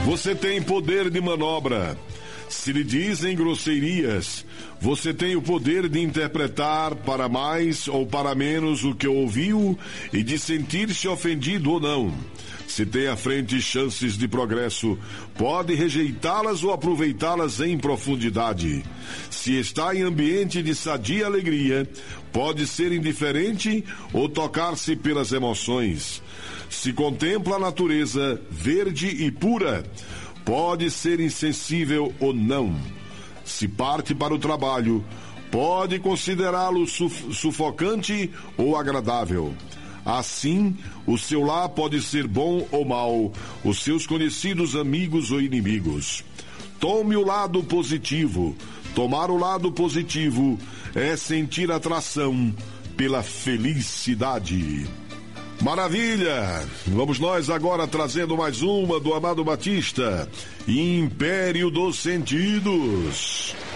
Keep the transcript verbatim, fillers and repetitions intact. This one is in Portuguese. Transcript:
Você tem poder de manobra. Se lhe dizem grosseirias, você tem o poder de interpretar para mais ou para menos o que ouviu e de sentir-se ofendido ou não. Se tem à frente chances de progresso, pode rejeitá-las ou aproveitá-las em profundidade. Se está em ambiente de sadia alegria, pode ser indiferente ou tocar-se pelas emoções. Se contempla a natureza verde e pura, pode ser insensível ou não. Se parte para o trabalho, pode considerá-lo suf- sufocante ou agradável. Assim, o seu lar pode ser bom ou mau, os seus conhecidos amigos ou inimigos. Tome o lado positivo. Tomar o lado positivo é sentir atração pela felicidade. Maravilha! Vamos nós agora trazendo mais uma do Amado Batista, Império dos Sentidos.